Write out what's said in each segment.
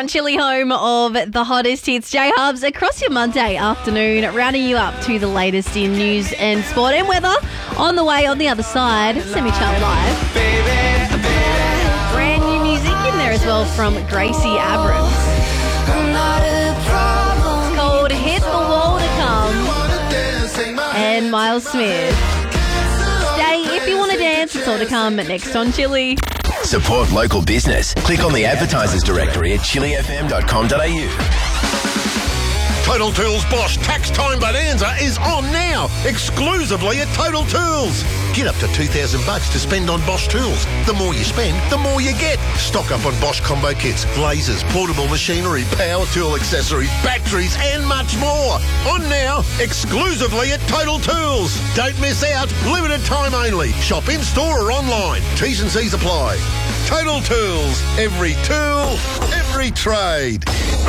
One Chilly, home of the hottest hits. J-Hubs across your Monday afternoon, rounding you up to the latest in news and sport and weather. On the way on the other side, Semi-Chart Live. Brand new music in there as well from Gracie Abrams. It's called Hit the Wall to Come. And Miles Smith. Stay if you want to dance. It's all to come next on Chilly. Support local business. Click on the advertisers directory at chillyfm.com.au. Total Tools Bosch Tax Time Bonanza is on now, exclusively at Total Tools. Get up to $2,000 to spend on Bosch tools. The more you spend, the more you get. Stock up on Bosch combo kits, lasers, portable machinery, power tool accessories, batteries and much more. On now, exclusively at Total Tools. Don't miss out, limited time only. Shop in store or online. T's and C's apply. Total Tools, every tool, every trade.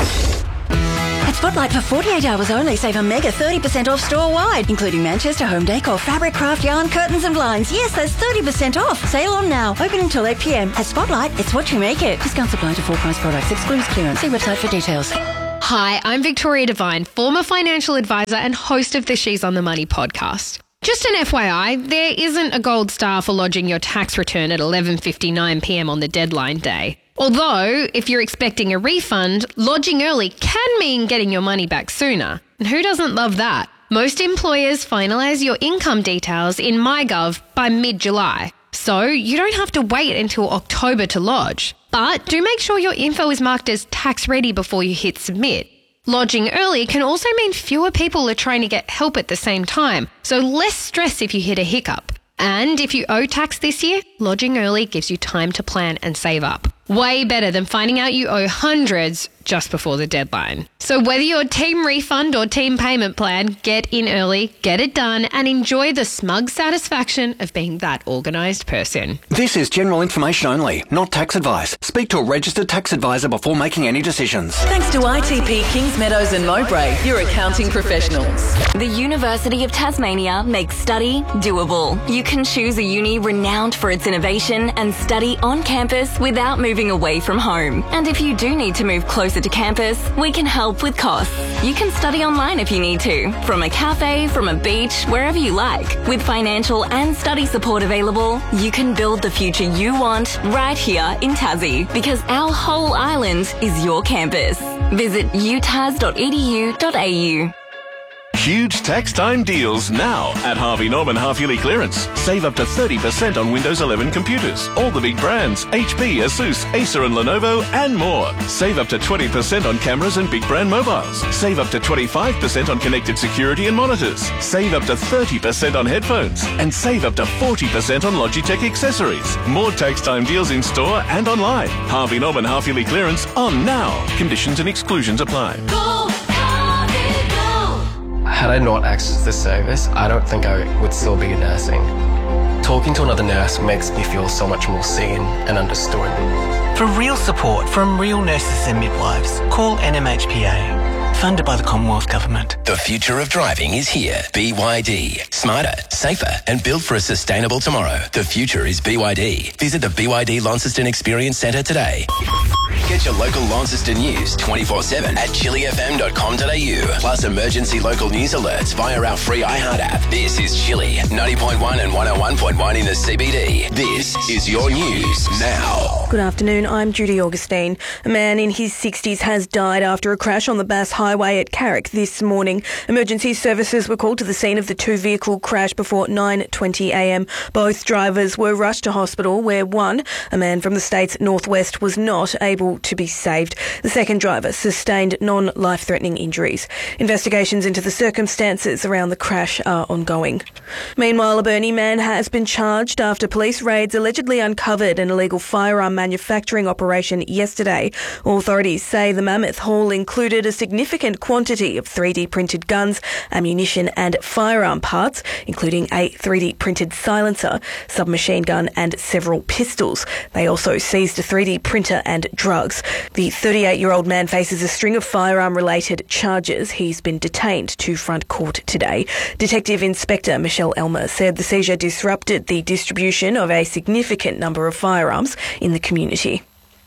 At Spotlight for 48 hours only, save a mega 30% off store-wide, including Manchester home decor, fabric, craft, yarn, curtains and blinds. Yes, that's 30% off. Sale on now. Open until 8 p.m. At Spotlight, it's what you make it. Discounts apply to full price products. Excludes clearance. See website for details. Hi, I'm Victoria Devine, former financial advisor and host of the She's on the Money podcast. Just an FYI, there isn't a gold star for lodging your tax return at 11:59 p.m. on the deadline day. Although, if you're expecting a refund, lodging early can mean getting your money back sooner. And who doesn't love that? Most employers finalise your income details in MyGov by mid-July, so you don't have to wait until October to lodge. But do make sure your info is marked as tax ready before you hit submit. Lodging early can also mean fewer people are trying to get help at the same time, so less stress if you hit a hiccup. And if you owe tax this year, lodging early gives you time to plan and save up. Way better than finding out you owe hundreds just before the deadline. So whether you're team refund or team payment plan, get in early, get it done, and enjoy the smug satisfaction of being that organised person. This is general information only, not tax advice. Speak to a registered tax advisor before making any decisions. Thanks to ITP Kings Meadows and Mowbray, your accounting professionals. The University of Tasmania makes study doable. You can choose a uni renowned for its innovation and study on campus without moving away from home. And if you do need to move closer to campus, we can help with costs. You can study online if you need to, from a cafe, from a beach, wherever you like. With financial and study support available, you can build the future you want right here in Tassie, because our whole island is your campus. Visit utas.edu.au. Huge tax time deals now at Harvey Norman half-yearly clearance. Save up to 30% on Windows 11 computers. All the big brands, HP, Asus, Acer and Lenovo and more. Save up to 20% on cameras and big brand mobiles. Save up to 25% on connected security and monitors. Save up to 30% on headphones. And save up to 40% on Logitech accessories. More tax time deals in store and online. Harvey Norman half-yearly clearance on now. Conditions and exclusions apply. Had I not accessed this service, I don't think I would still be nursing. Talking to another nurse makes me feel so much more seen and understood. For real support from real nurses and midwives, call NMHPA. Funded by the Commonwealth Government. The future of driving is here. BYD. Smarter, safer, and built for a sustainable tomorrow. The future is BYD. Visit the BYD Launceston Experience Centre today. Get your local Launceston news 24/7 at chillyfm.com.au. Plus emergency local news alerts via our free iHeart app. This is Chilly, 90.1 and 101.1 in the CBD. This is your news now. Good afternoon, I'm Judy Augustine. A man in his 60s has died after a crash on the Bass Highway at Carrick this morning. Emergency services were called to the scene of the two-vehicle crash before 9:20am. Both drivers were rushed to hospital, where one, a man from the state's northwest, was not able to be saved. The second driver sustained non-life-threatening injuries. Investigations into the circumstances around the crash are ongoing. Meanwhile, a Burnie man has been charged after police raids allegedly uncovered an illegal firearm manufacturing operation yesterday. Authorities say the mammoth haul included a significant quantity of 3D printed guns, ammunition and firearm parts, including a 3D printed silencer, submachine gun and several pistols. They also seized a 3D printer and drugs. The 38-year-old man faces a string of firearm-related charges. He's been detained to front court today. Detective Inspector Michelle Elmer said the seizure disrupted the distribution of a significant number of firearms in the community.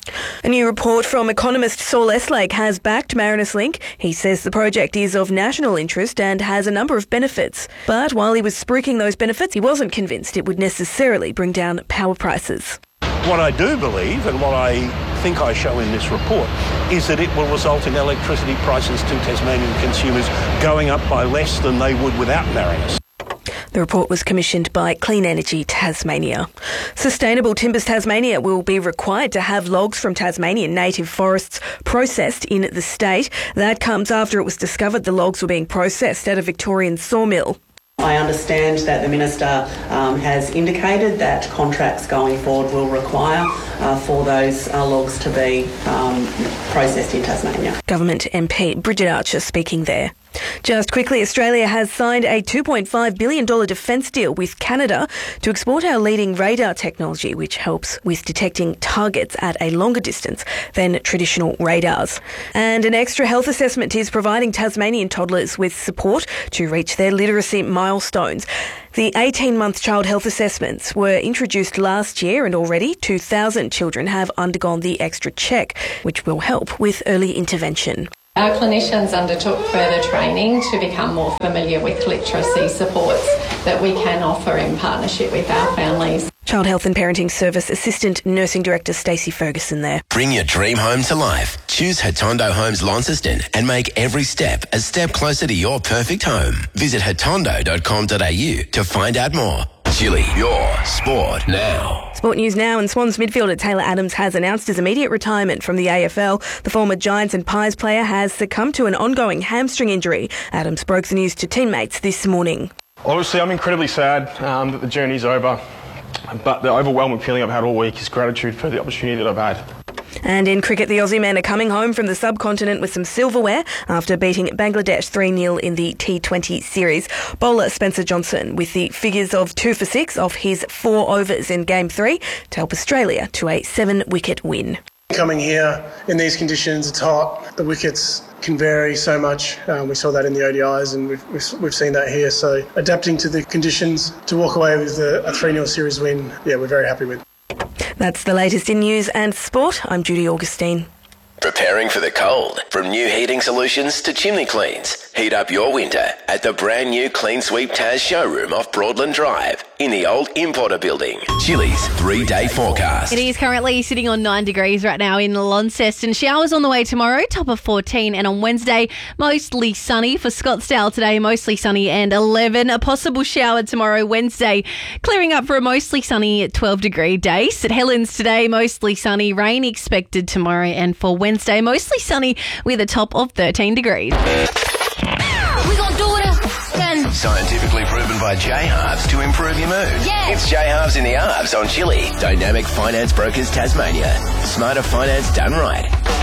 A new report from economist Saul Eslake has backed Marinus Link. He says the project is of national interest and has a number of benefits. But while he was spruiking those benefits, he wasn't convinced it would necessarily bring down power prices. What I do believe, and what I think I show in this report, is that it will result in electricity prices to Tasmanian consumers going up by less than they would without Marinus. The report was commissioned by Clean Energy Tasmania. Sustainable Timbers Tasmania will be required to have logs from Tasmanian native forests processed in the state. That comes after it was discovered the logs were being processed at a Victorian sawmill. I understand that the Minister has indicated that contracts going forward will require for those logs to be processed in Tasmania. Government MP Bridget Archer speaking there. Just quickly, Australia has signed a $2.5 billion defence deal with Canada to export our leading radar technology, which helps with detecting targets at a longer distance than traditional radars. And an extra health assessment is providing Tasmanian toddlers with support to reach their literacy milestones. The 18-month child health assessments were introduced last year, and already 2,000 children have undergone the extra check, which will help with early intervention. Our clinicians undertook further training to become more familiar with literacy supports that we can offer in partnership with our families. Child Health and Parenting Service Assistant Nursing Director Stacey Ferguson there. Bring your dream home to life. Choose Hatondo Homes Launceston and make every step a step closer to your perfect home. Visit hatondo.com.au to find out more. Chili, your sport now. Sport news now, and Swans midfielder Taylor Adams has announced his immediate retirement from the AFL. The former Giants and Pies player has succumbed to an ongoing hamstring injury. Adams broke the news to teammates this morning. Obviously, I'm incredibly sad that the journey's over, but the overwhelming feeling I've had all week is gratitude for the opportunity that I've had. And in cricket, the Aussie men are coming home from the subcontinent with some silverware after beating Bangladesh 3-0 in the T20 series. Bowler Spencer Johnson with the figures of 2 for 6 off his 4 overs in Game 3 to help Australia to a 7-wicket win. Coming here in these conditions, it's hot. The wickets can vary so much. We saw that in the ODIs, and we've seen that here. So adapting to the conditions to walk away with a 3-0 series win, we're very happy with. That's the latest in news and sport. I'm Judy Augustine. Preparing for the cold. From new heating solutions to chimney cleans. Heat up your winter at the brand new Clean Sweep Taz showroom off Broadland Drive in the old Importer building. Chili's 3-day forecast. It is currently sitting on 9 degrees right now in Launceston. Showers on the way tomorrow, top of 14. And on Wednesday, mostly sunny. For Scottsdale today, mostly sunny and 11. A possible shower tomorrow, Wednesday. Clearing up for a mostly sunny 12-degree day. St Helens today, mostly sunny. Rain expected tomorrow. And for Wednesday, mostly sunny with a top of 13 degrees. We gonna do it again. Scientifically proven by J-Halves to improve your mood. Yeah. It's J-Halves in the Halves on Chili. Dynamic Finance Brokers Tasmania. Smarter finance done right.